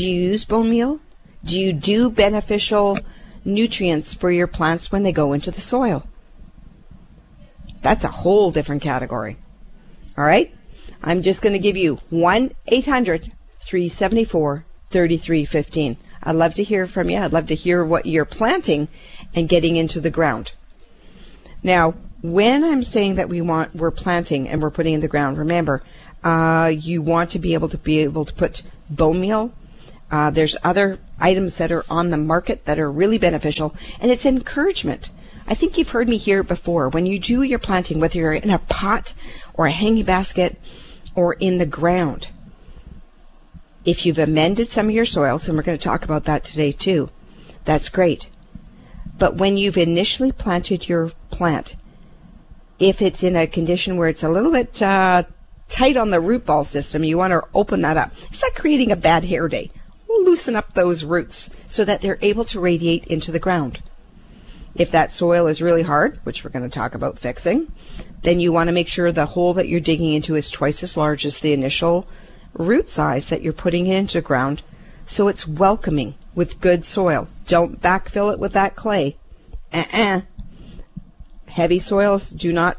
Do you use bone meal? Do you do beneficial nutrients for your plants when they go into the soil? That's a whole different category. All right? I'm just going to give you 1-800-374-3315. I'd love to hear from you. I'd love to hear what you're planting and getting into the ground. Now, when I'm saying that we're planting and we're putting in the ground, remember, you want to be able to put bone meal. There's other items that are on the market that are really beneficial, and it's encouragement. I think you've heard me here before. When you do your planting, whether you're in a pot or a hanging basket or in the ground, if you've amended some of your soils, and we're going to talk about that today too, that's great. But when you've initially planted your plant, if it's in a condition where it's a little bit tight on the root ball system, you want to open that up. It's like creating a bad hair day. We'll loosen up those roots so that they're able to radiate into the ground. If that soil is really hard, which we're going to talk about fixing, then you want to make sure the hole that you're digging into is twice as large as the initial root size that you're putting into the ground, so it's welcoming with good soil. Don't backfill it with that clay. Heavy soils do not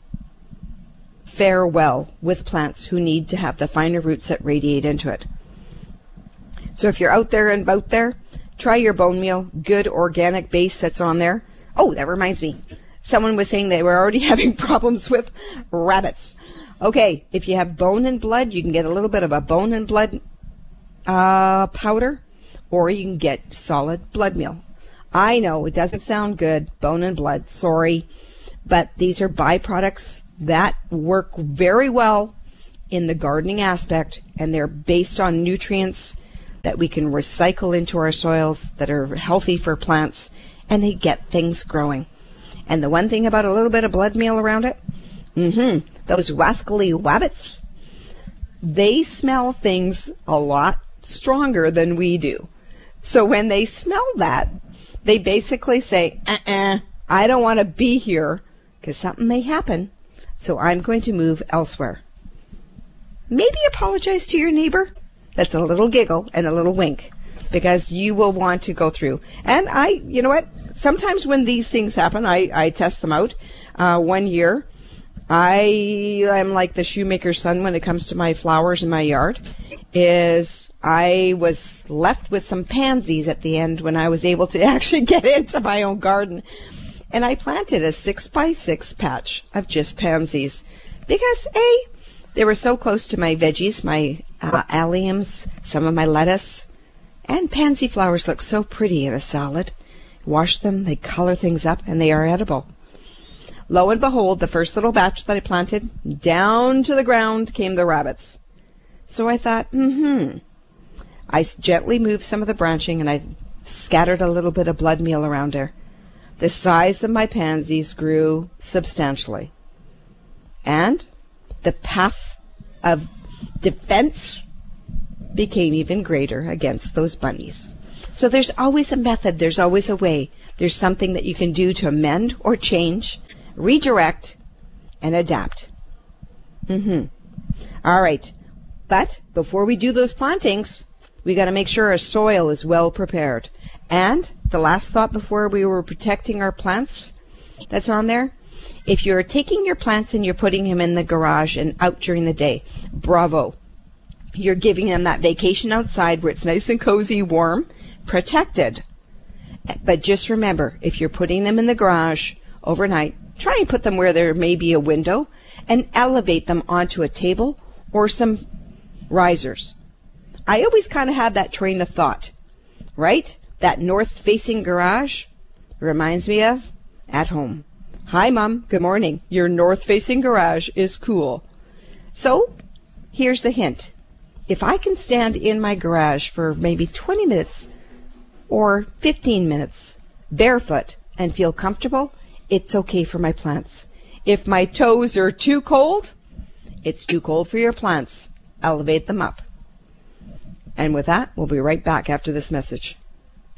fare well with plants who need to have the finer roots that radiate into it. So if you're out there and about there, try your bone meal, good organic base that's on there. Oh, that reminds me. Someone was saying they were already having problems with rabbits. Okay, if you have bone and blood, you can get a little bit of a bone and blood powder, or you can get solid blood meal. I know it doesn't sound good, bone and blood, sorry, but these are byproducts that work very well in the gardening aspect, and they're based on nutrients that we can recycle into our soils that are healthy for plants, and they get things growing. And the one thing about a little bit of blood meal around it, those wascally wabbits, they smell things a lot stronger than we do. So when they smell that, they basically say, I don't want to be here because something may happen, so I'm going to move elsewhere. Maybe apologize to your neighbor. That's a little giggle and a little wink, because you will want to go through. And you know what? Sometimes when these things happen, I test them out. One year, I am like the shoemaker's son when it comes to my flowers in my yard. I was left with some pansies at the end when I was able to actually get into my own garden. And I planted a 6x6 patch of just pansies because, they were so close to my veggies, my alliums, some of my lettuce, and pansy flowers look so pretty in a salad. Wash them, they color things up, and they are edible. Lo and behold, the first little batch that I planted, down to the ground came the rabbits. So I thought, I gently moved some of the branching, and I scattered a little bit of blood meal around there. The size of my pansies grew substantially. And the path of defense became even greater against those bunnies. So there's always a method. There's always a way. There's something that you can do to amend or change, redirect, and adapt. All right. But before we do those plantings, we got to make sure our soil is well prepared. And the last thought before we were protecting our plants that's on there, if you're taking your plants and you're putting them in the garage and out during the day, bravo. You're giving them that vacation outside where it's nice and cozy, warm, protected. But just remember, if you're putting them in the garage overnight, try and put them where there may be a window and elevate them onto a table or some risers. I always kind of have that train of thought, right? That north-facing garage reminds me of at home. Hi, Mom. Good morning. Your north-facing garage is cool. So, here's the hint. If I can stand in my garage for maybe 20 minutes or 15 minutes barefoot and feel comfortable, it's okay for my plants. If my toes are too cold, it's too cold for your plants. Elevate them up. And with that, we'll be right back after this message.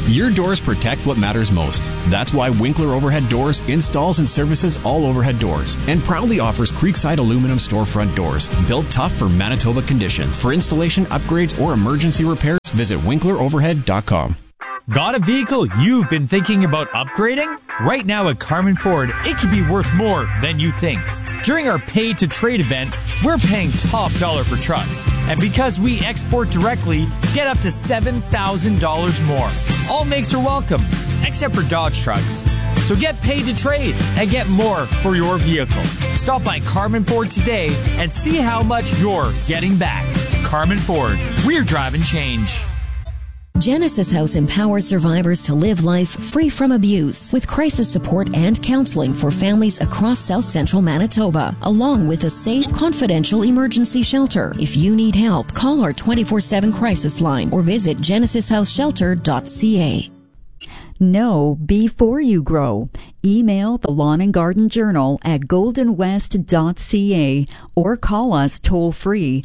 Your doors protect what matters most. That's why Winkler Overhead Doors installs and services all overhead doors and proudly offers Creekside aluminum storefront doors, built tough for Manitoba conditions. For installation, upgrades, or emergency repairs, visit winkleroverhead.com. Got a vehicle you've been thinking about upgrading? Right now at Carmen Ford, it could be worth more than you think. During our Pay to Trade event, we're paying top dollar for trucks. And because we export directly, get up to $7,000 more. All makes are welcome, except for Dodge trucks. So get paid to trade and get more for your vehicle. Stop by Carmen Ford today and see how much you're getting back. Carmen Ford, we're driving change. Genesis House empowers survivors to live life free from abuse with crisis support and counseling for families across South Central Manitoba, along with a safe, confidential emergency shelter. If you need help, call our 24/7 crisis line or visit genesishouseShelter.ca. Know before you grow. Email the Lawn and Garden Journal at goldenwest.ca or call us toll free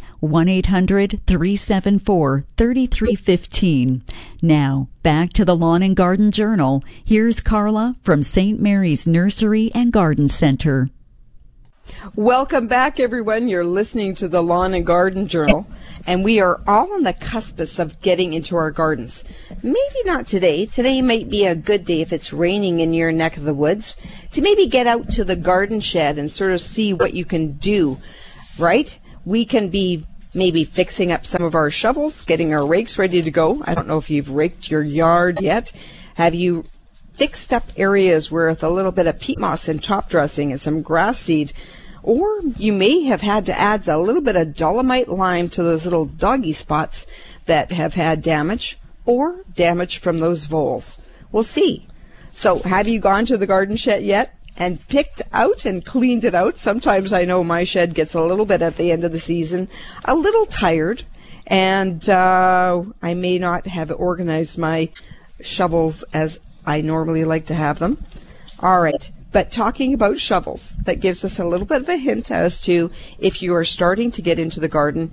1-800-374-3315. Now, back to the Lawn and Garden Journal. Here's Carla from St. Mary's Nursery and Garden Center. Welcome back, everyone. You're listening to the Lawn and Garden Journal, and we are all on the cusp of getting into our gardens. Maybe not today. Today might be a good day if it's raining in your neck of the woods to maybe get out to the garden shed and sort of see what you can do, right? We can be maybe fixing up some of our shovels, getting our rakes ready to go. I don't know if you've raked your yard yet. Have you fixed up areas with a little bit of peat moss and top dressing and some grass seed? Or you may have had to add a little bit of dolomite lime to those little doggy spots that have had damage or damage from those voles. We'll see. So have you gone to the garden shed yet and picked out and cleaned it out? Sometimes I know my shed gets a little bit at the end of the season, a little tired, and I may not have organized my shovels as I normally like to have them. All right. But talking about shovels, that gives us a little bit of a hint as to if you are starting to get into the garden,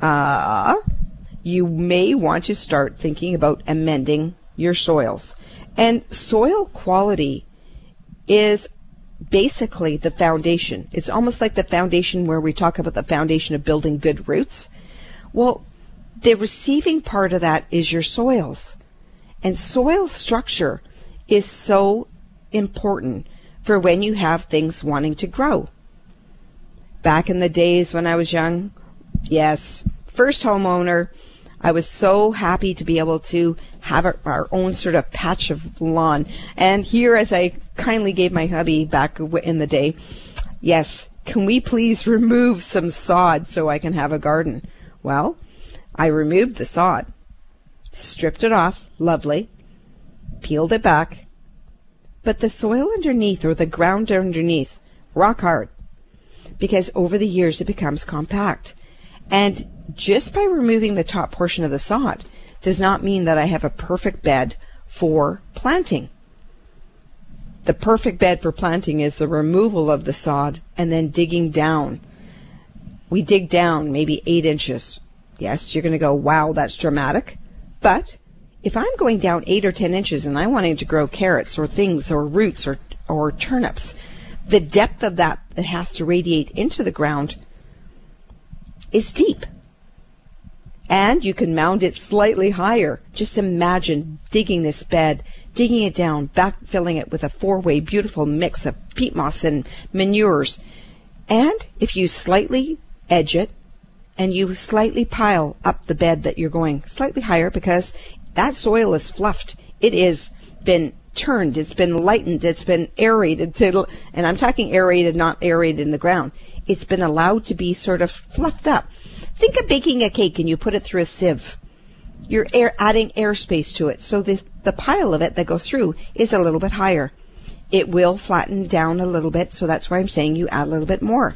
you may want to start thinking about amending your soils. And soil quality is basically the foundation. It's almost like the foundation where we talk about the foundation of building good roots. Well, the receiving part of that is your soils. And soil structure is so important for when you have things wanting to grow. Back in the days when I was young, yes, first homeowner, I was so happy to be able to have our own sort of patch of lawn. And here, as I kindly gave my hubby back in the day, yes, can we please remove some sod so I can have a garden? Well, I removed the sod, stripped it off, lovely, peeled it back, but the soil underneath, or the ground underneath, rock hard, because over the years it becomes compact. And just by removing the top portion of the sod does not mean that I have a perfect bed for planting. The perfect bed for planting is the removal of the sod and then digging down. We dig down maybe 8 inches. Yes, you're going to go, wow, that's dramatic. But if I'm going down 8 or 10 inches and I'm wanting to grow carrots or things or roots or turnips, the depth of that has to radiate into the ground is deep. And you can mound it slightly higher. Just imagine digging this bed, digging it down, backfilling it with a 4-way beautiful mix of peat moss and manures. And if you slightly edge it and you slightly pile up the bed that you're going slightly higher, because that soil is fluffed. It has been turned. It's been lightened. It's been aerated. And I'm talking aerated, not aerated in the ground. It's been allowed to be sort of fluffed up. Think of baking a cake and you put it through a sieve. You're adding airspace to it. So the pile of it that goes through is a little bit higher. It will flatten down a little bit. So that's why I'm saying you add a little bit more.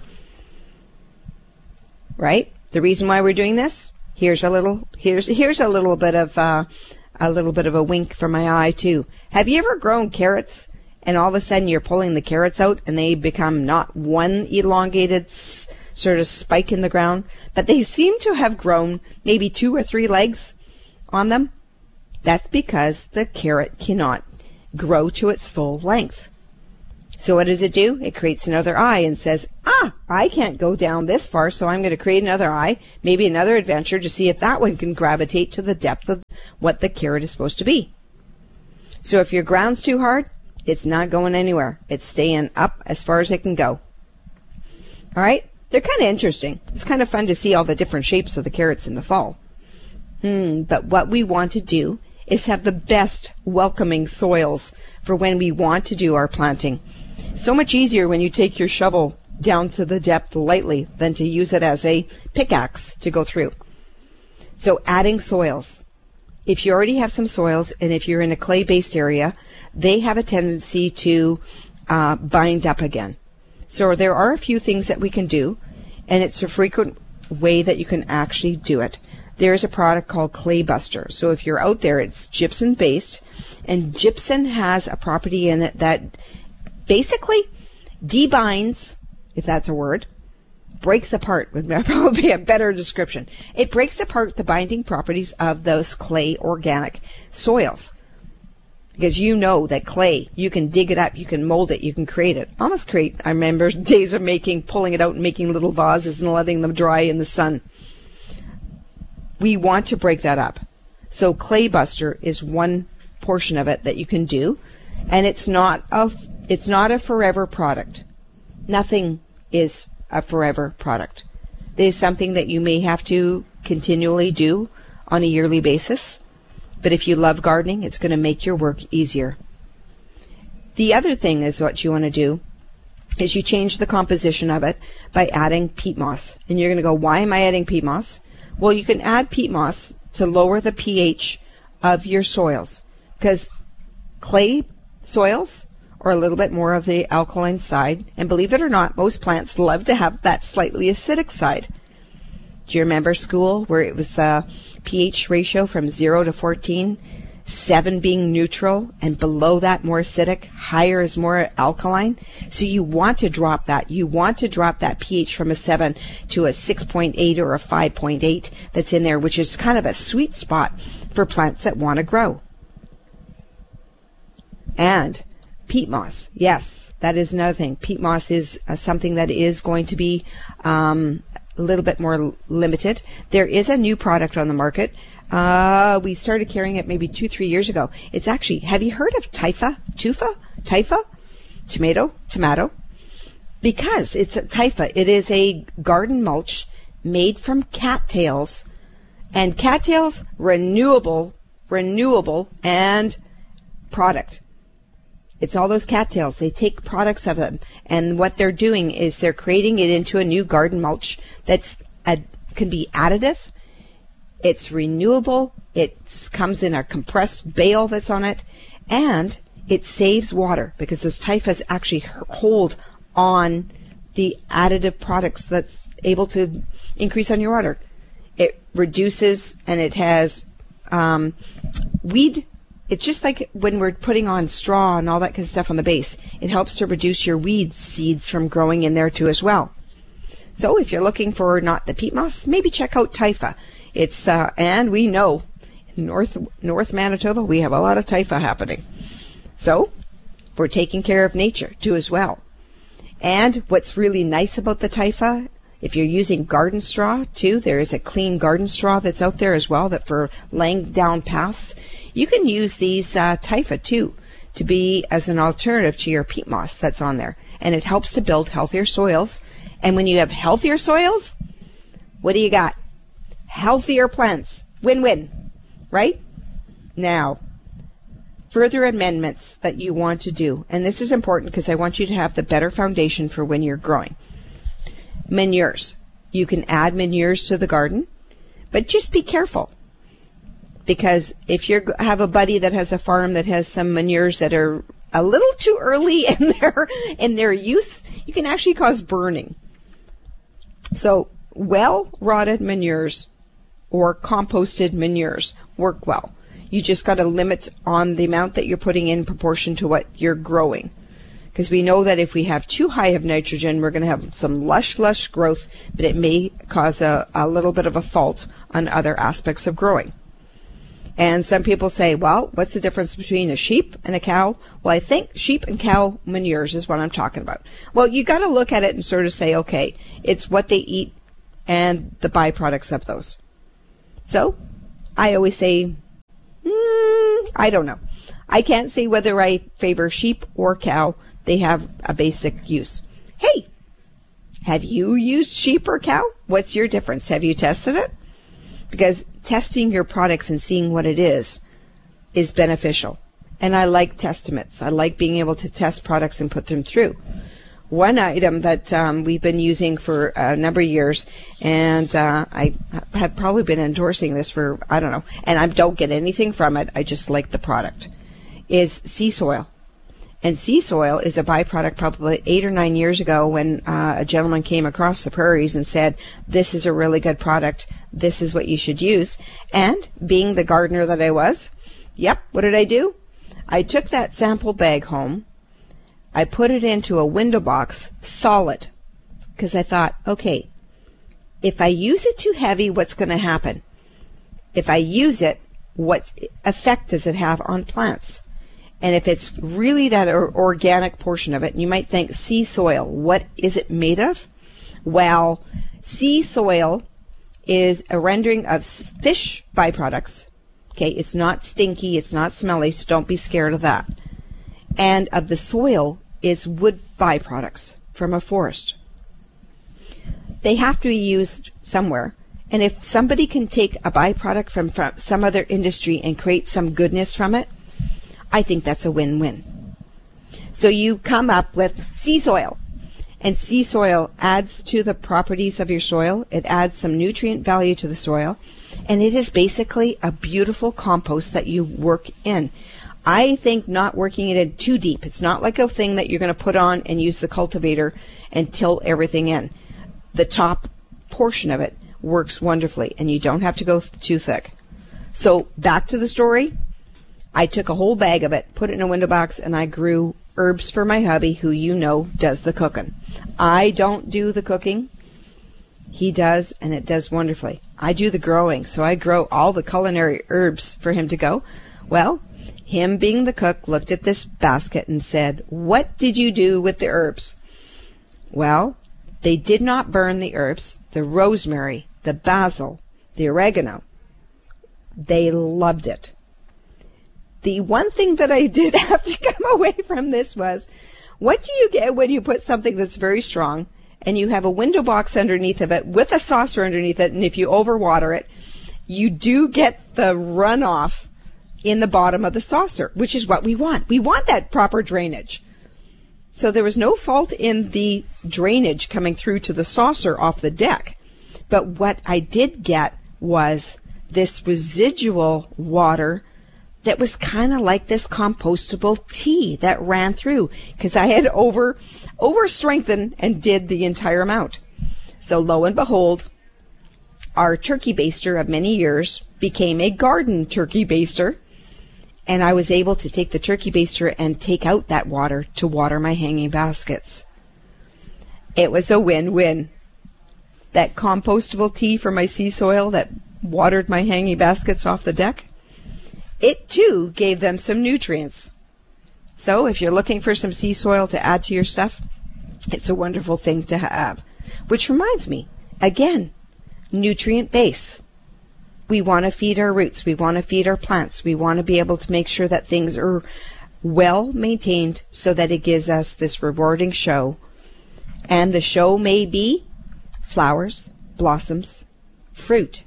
Right? The reason why we're doing this? Here's a little bit of a wink from my eye too. Have you ever grown carrots and all of a sudden you're pulling the carrots out and they become not one elongated sort of spike in the ground, but they seem to have grown maybe 2 or 3 legs on them? That's because the carrot cannot grow to its full length. So what does it do? It creates another eye and says, I can't go down this far, so I'm going to create another eye, maybe another adventure to see if that one can gravitate to the depth of what the carrot is supposed to be. So if your ground's too hard, it's not going anywhere. It's staying up as far as it can go. All right? They're kind of interesting. It's kind of fun to see all the different shapes of the carrots in the fall. But what we want to do is have the best welcoming soils for when we want to do our planting. So much easier when you take your shovel down to the depth lightly than to use it as a pickaxe to go through. So adding soils. If you already have some soils, and if you're in a clay-based area, they have a tendency to bind up again. So there are a few things that we can do, and it's a frequent way that you can actually do it. There's a product called Clay Buster. So if you're out there, it's gypsum-based, and gypsum has a property in it that basically debinds, if that's a word, breaks apart would probably be a better description. It breaks apart the binding properties of those clay organic soils. Because you know that clay, you can dig it up, you can mold it, you can create it. I remember days of pulling it out and making little vases and letting them dry in the sun. We want to break that up. So Clay Buster is one portion of it that you can do, and it's not a forever product. Nothing is a forever product. There's something that you may have to continually do on a yearly basis, but if you love gardening, it's going to make your work easier. The other thing is what you want to do is you change the composition of it by adding peat moss. And you're going to go, why am I adding peat moss? Well, you can add peat moss to lower the pH of your soils, because clay soils are a little bit more of the alkaline side, and believe it or not, most plants love to have that slightly acidic side. Do you remember school where it was a pH ratio from 0 to 14, 7 being neutral, and below that more acidic, higher is more alkaline? So you want to drop that. You want to drop that pH from a 7 to a 6.8 or a 5.8 that's in there, which is kind of a sweet spot for plants that want to grow. And peat moss, yes, that is another thing. Peat moss is something that is going to be a little bit more limited. There is a new product on the market. We started carrying it maybe 2-3 years ago. It's actually, have you heard of Typha? Tomato? Because it's a Typha. It is a garden mulch made from cattails, and cattails, renewable and product. It's all those cattails. They take products of them, and what they're doing is they're creating it into a new garden mulch that's can be additive. It's renewable. It comes in a compressed bale that's on it, and it saves water because those typhas actually hold on the additive products that's able to increase on your water. It reduces, and it has weed. It's just like when we're putting on straw and all that kind of stuff on the base. It helps to reduce your weed seeds from growing in there too as well. So if you're looking for not the peat moss, maybe check out Typha. It's and we know North Manitoba, we have a lot of Typha happening. So we're taking care of nature too as well. And what's really nice about the Typha, if you're using garden straw too, there is a clean garden straw that's out there as well that for laying down paths. You can use these Typha too to be as an alternative to your peat moss that's on there. And it helps to build healthier soils. And when you have healthier soils, what do you got? Healthier plants. Win-win, right? Now, further amendments that you want to do. And this is important because I want you to have the better foundation for when you're growing. Manures. You can add manures to the garden, but just be careful. Because if you have a buddy that has a farm that has some manures that are a little too early in their use, you can actually cause burning. So well-rotted manures or composted manures work well. You just got to limit on the amount that you're putting in proportion to what you're growing. Because we know that if we have too high of nitrogen, we're going to have some lush growth, but it may cause a little bit of a fault on other aspects of growing. And some people say, well, what's the difference between a sheep and a cow? Well, I think sheep and cow manures is what I'm talking about. Well, you got to look at it and sort of say, okay, it's what they eat and the byproducts of those. So I always say, I don't know. I can't say whether I favor sheep or cow. They have a basic use. Hey, have you used sheep or cow? What's your difference? Have you tested it? Because testing your products and seeing what it is beneficial. And I like testaments. I like being able to test products and put them through. One item that we've been using for a number of years, and I have probably been endorsing this for, I don't know, and I don't get anything from it, I just like the product, is sea soil. And sea soil is a byproduct probably 8 or 9 years ago when a gentleman came across the prairies and said, this is a really good product, this is what you should use. And being the gardener that I was, what did I do? I took that sample bag home, I put it into a window box, solid, because I thought, okay, if I use it too heavy, what's going to happen? If I use it, what effect does it have on plants? And if it's really that organic portion of it, you might think sea soil, what is it made of? Well, sea soil is a rendering of fish byproducts. Okay, it's not stinky, it's not smelly, so don't be scared of that. And of the soil is wood byproducts from a forest. They have to be used somewhere. And if somebody can take a byproduct from some other industry and create some goodness from it, I think that's a win-win. So you come up with sea soil. And sea soil adds to the properties of your soil. It adds some nutrient value to the soil. And it is basically a beautiful compost that you work in. I think not working it in too deep. It's not like a thing that you're going to put on and use the cultivator and till everything in. The top portion of it works wonderfully, and you don't have to go too thick. So back to the story. I took a whole bag of it, put it in a window box, and I grew herbs for my hubby, who you know does the cooking. I don't do the cooking. He does, and it does wonderfully. I do the growing, so I grow all the culinary herbs for him to go. Well, him being the cook looked at this basket and said, what did you do with the herbs? Well, they did not burn the herbs, the rosemary, the basil, the oregano. They loved it. The one thing that I did have to come away from this was, what do you get when you put something that's very strong and you have a window box underneath of it with a saucer underneath it, and if you overwater it, you do get the runoff in the bottom of the saucer, which is what we want. We want that proper drainage. So there was no fault in the drainage coming through to the saucer off the deck. But what I did get was this residual water that was kind of like this compostable tea that ran through, because I had over strengthened and did the entire amount. So lo and behold, our turkey baster of many years became a garden turkey baster, and I was able to take the turkey baster and take out that water to water my hanging baskets. It was a win-win. That compostable tea for my sea soil that watered my hanging baskets off the deck, it too gave them some nutrients. So if you're looking for some sea soil to add to your stuff, it's a wonderful thing to have. Which reminds me, again, nutrient base. We want to feed our roots. We want to feed our plants. We want to be able to make sure that things are well maintained so that it gives us this rewarding show. And the show may be flowers, blossoms, fruit,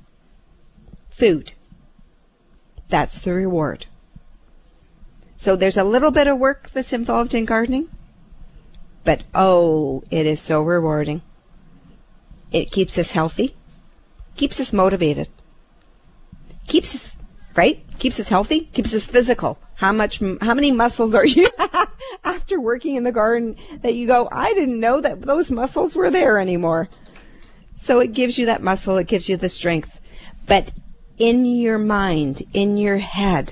food. That's the reward. So there's a little bit of work that's involved in gardening, but oh, it is so rewarding. It keeps us healthy, keeps us motivated, keeps us, right? Keeps us healthy, keeps us physical. How many muscles are you after working in the garden that you go, I didn't know that those muscles were there anymore. So it gives you that muscle, it gives you the strength. But in your mind, in your head,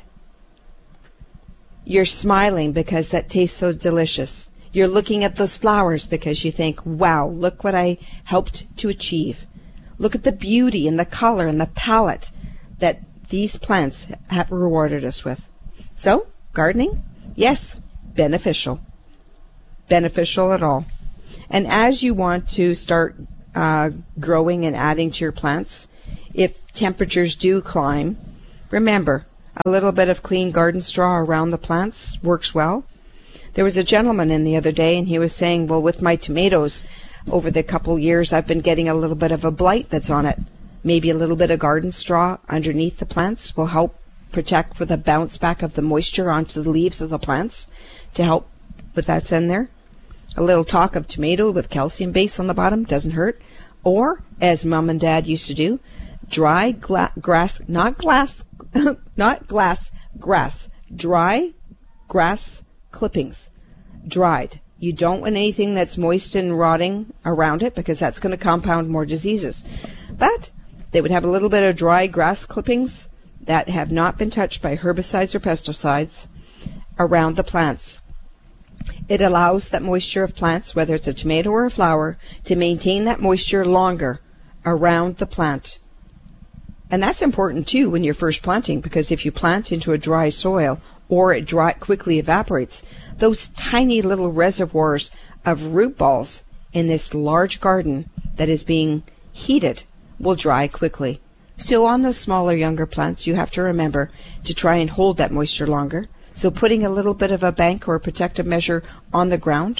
you're smiling because that tastes so delicious. You're looking at those flowers because you think, wow, look what I helped to achieve. Look at the beauty and the color and the palette that these plants have rewarded us with. So, gardening? Yes, beneficial. Beneficial at all. And as you want to start growing and adding to your plants, if temperatures do climb, remember, a little bit of clean garden straw around the plants works well. There was a gentleman in the other day, and he was saying, well, with my tomatoes, over the couple years, I've been getting a little bit of a blight that's on it. Maybe a little bit of garden straw underneath the plants will help protect for the bounce back of the moisture onto the leaves of the plants to help with that's in there. A little talk of tomato with calcium base on the bottom doesn't hurt. Or, as Mom and Dad used to do, dry grass, not glass, not glass, grass. Dry grass clippings. Dried. You don't want anything that's moist and rotting around it because that's going to compound more diseases. But they would have a little bit of dry grass clippings that have not been touched by herbicides or pesticides around the plants. It allows that moisture of plants, whether it's a tomato or a flower, to maintain that moisture longer around the plant. And that's important too when you're first planting, because if you plant into a dry soil or it quickly evaporates, those tiny little reservoirs of root balls in this large garden that is being heated will dry quickly. So on those smaller, younger plants, you have to remember to try and hold that moisture longer. So putting a little bit of a bank or a protective measure on the ground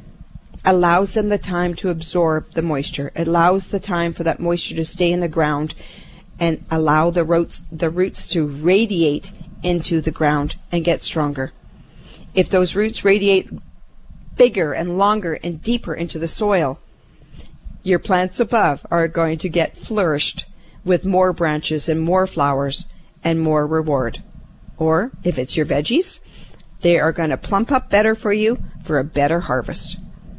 allows them the time to absorb the moisture. It allows the time for that moisture to stay in the ground and allow the roots to radiate into the ground and get stronger. If those roots radiate bigger and longer and deeper into the soil, your plants above are going to get flourished with more branches and more flowers and more reward. Or, if it's your veggies, they are going to plump up better for you for a better harvest.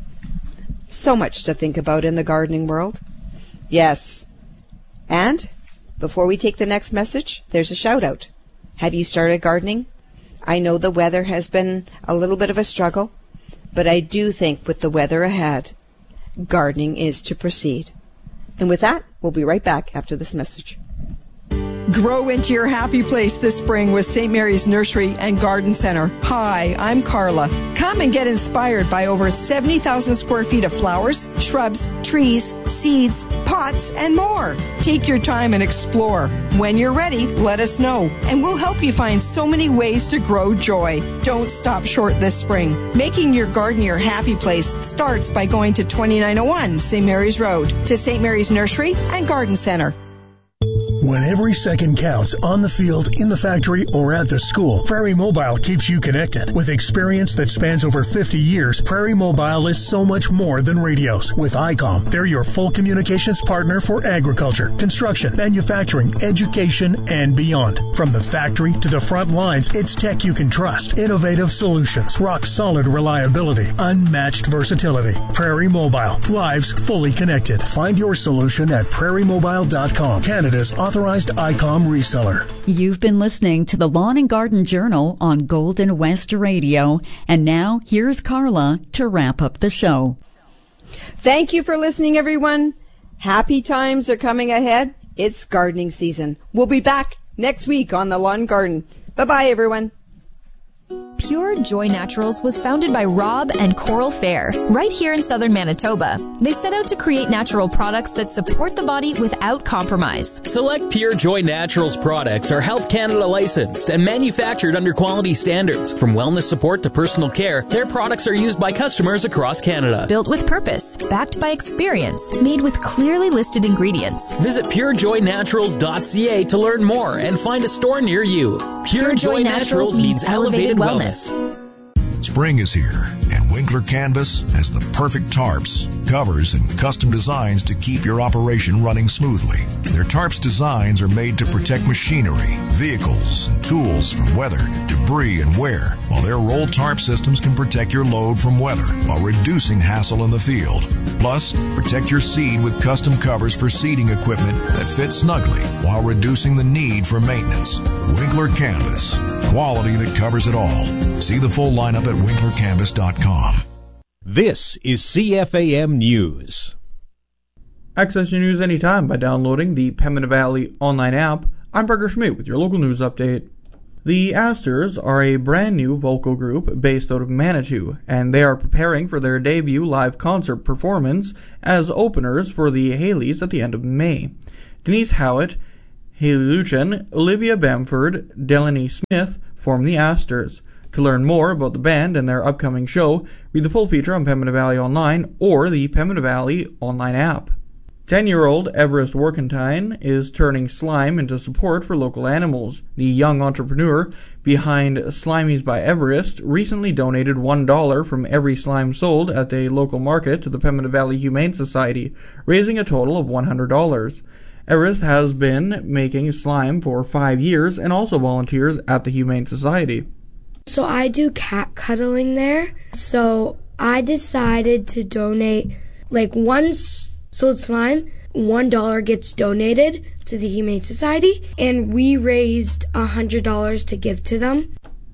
So much to think about in the gardening world. Yes. And, before we take the next message, there's a shout out. Have you started gardening? I know the weather has been a little bit of a struggle, but I do think with the weather ahead, gardening is to proceed. And with that, we'll be right back after this message. Grow into your happy place this spring with St. Mary's Nursery and Garden Center. Hi, I'm Carla. Come and get inspired by over 70,000 square feet of flowers, shrubs, trees, seeds, pots, and more. Take your time and explore. When you're ready, let us know, and we'll help you find so many ways to grow joy. Don't stop short this spring. Making your garden your happy place starts by going to 2901 St. Mary's Road to St. Mary's Nursery and Garden Center. When every second counts on the field, in the factory, or at the school, Prairie Mobile keeps you connected. With experience that spans over 50 years, Prairie Mobile is so much more than radios. With ICOM, they're your full communications partner for agriculture, construction, manufacturing, education, and beyond. From the factory to the front lines, it's tech you can trust. Innovative solutions, rock-solid reliability, unmatched versatility. Prairie Mobile, lives fully connected. Find your solution at prairiemobile.com, Canada's authorized ICOM reseller. You've been listening to the Lawn and Garden Journal on Golden West Radio. And now, here's Carla to wrap up the show. Thank you for listening, everyone. Happy times are coming ahead. It's gardening season. We'll be back next week on the Lawn Garden. Bye-bye, everyone. Pure Joy Naturals was founded by Rob and Coral Fair right here in southern Manitoba. They set out to create natural products that support the body without compromise. Select Pure Joy Naturals products are Health Canada licensed and manufactured under quality standards. From wellness support to personal care, their products are used by customers across Canada. Built with purpose, backed by experience, made with clearly listed ingredients. Visit purejoynaturals.ca to learn more and find a store near you. Pure Joy Naturals means elevated wellness. Spring is here, and Winkler Canvas has the perfect tarps, covers, and custom designs to keep your operation running smoothly. Their tarps designs are made to protect machinery, vehicles, and tools from weather, debris, and wear, while their roll tarp systems can protect your load from weather while reducing hassle in the field. Plus, protect your seed with custom covers for seeding equipment that fit snugly while reducing the need for maintenance. Winkler Canvas. Quality that covers it all. See the full lineup at winklercanvas.com. This is CFAM News. Access your news anytime by downloading the Pembina Valley online app, I'm Parker Schmidt with your local news update. The Astors are a brand new vocal group based out of Manitou, and they are preparing for their debut live concert performance as openers for the Haleys at the end of May. Denise Howitt, Haley Luchan, Olivia Bamford, Delaney Smith form the Astors. To learn more about the band and their upcoming show, read the full feature on Pembina Valley Online or the Pembina Valley Online app. 10-year-old Everest Workentine is turning slime into support for local animals. The young entrepreneur behind Slimies by Everest recently donated $1 from every slime sold at the local market to the Pembina Valley Humane Society, raising a total of $100. Everest has been making slime for 5 years and also volunteers at the Humane Society. So I do cat cuddling there. So I decided to donate one sold slime, $1 gets donated to the Humane Society, and we raised $100 to give to them.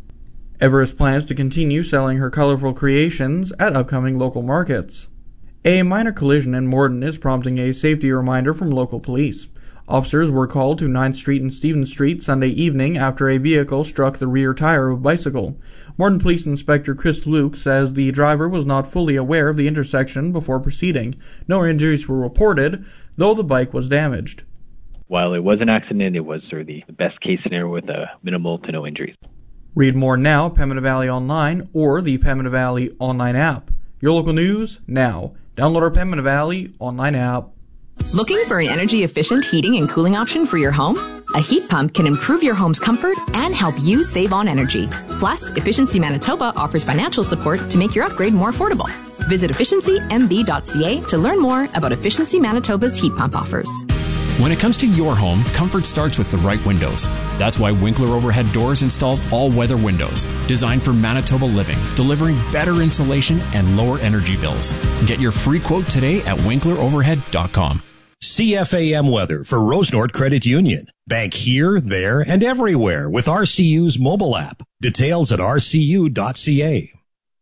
Everest plans to continue selling her colorful creations at upcoming local markets. A minor collision in Morden is prompting a safety reminder from local police. Officers were called to 9th Street and Stevens Street Sunday evening after a vehicle struck the rear tire of a bicycle. Morden Police Inspector Chris Luke says the driver was not fully aware of the intersection before proceeding. No injuries were reported, though the bike was damaged. While it was an accident, it was sort of the best case scenario with minimal to no injuries. Read more now at Pembina Valley Online or the Pembina Valley Online app. Your local news now. Download our Pembina Valley Online app. Looking for an energy-efficient heating and cooling option for your home? A heat pump can improve your home's comfort and help you save on energy. Plus, Efficiency Manitoba offers financial support to make your upgrade more affordable. Visit efficiencymb.ca to learn more about Efficiency Manitoba's heat pump offers. When it comes to your home, comfort starts with the right windows. That's why Winkler Overhead Doors installs all-weather windows, designed for Manitoba living, delivering better insulation and lower energy bills. Get your free quote today at winkleroverhead.com. CFAM weather for Rosenort Credit Union. Bank here, there, and everywhere with RCU's mobile app. Details at rcu.ca.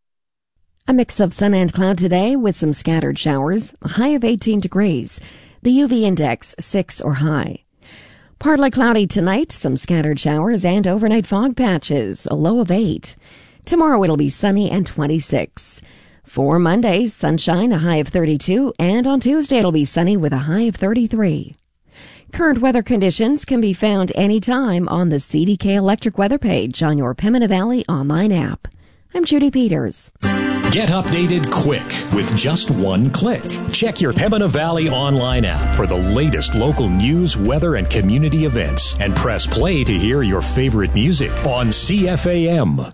A mix of sun and cloud today with some scattered showers, a high of 18 degrees. The UV index 6 or high. Partly cloudy tonight, some scattered showers and overnight fog patches, a low of 8. Tomorrow it'll be sunny and 26. For Monday, sunshine, a high of 32, and on Tuesday it'll be sunny with a high of 33. Current weather conditions can be found anytime on the CDK Electric weather page on your Pembina Valley Online app. I'm Judy Peters. Get updated quick with just one click. Check your Pembina Valley Online app for the latest local news, weather, and community events, and press play to hear your favorite music on CFAM.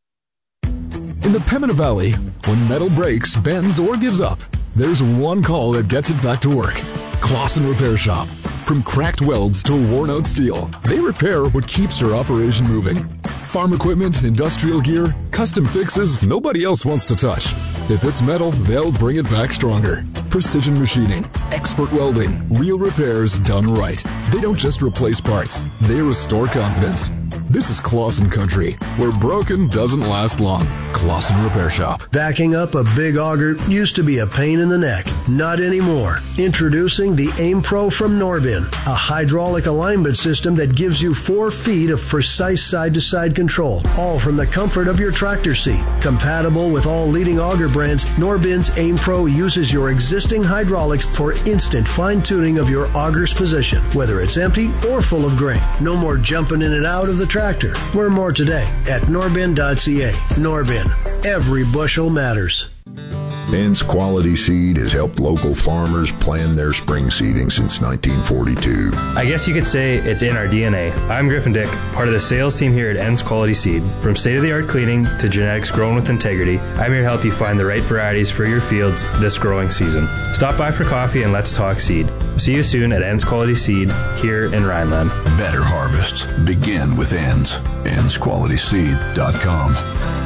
In the Pembina Valley, when metal breaks, bends, or gives up, there's one call that gets it back to work. Clausen Repair Shop. From cracked welds to worn-out steel, they repair what keeps your operation moving. Farm equipment, industrial gear, custom fixes nobody else wants to touch. If it's metal, they'll bring it back stronger. Precision machining, expert welding, real repairs done right. They don't just replace parts, they restore confidence. This is Clausen country, where broken doesn't last long. Clausen Repair Shop. Backing up a big auger used to be a pain in the neck. Not anymore. Introducing the Aim Pro from Norbin, a hydraulic alignment system that gives you 4 feet of precise side-to-side control, all from the comfort of your tractor seat. Compatible with all leading auger brands, Norbin's Aim Pro uses your existing hydraulics for instant fine-tuning of your auger's position, whether it's empty or full of grain. No more jumping in and out of the tractor. Learn more today at norbin.ca. Norbin. Every bushel matters. Ends Quality Seed has helped local farmers plan their spring seeding since 1942. I guess you could say it's in our DNA. I'm Griffin Dick, part of the sales team here at Ends Quality Seed. From state-of-the-art cleaning to genetics grown with integrity, I'm here to help you find the right varieties for your fields this growing season. Stop by for coffee and let's talk seed. See you soon at Ends Quality Seed here in Rhineland. Better harvests begin with Ends. EndsQualitySeed.com.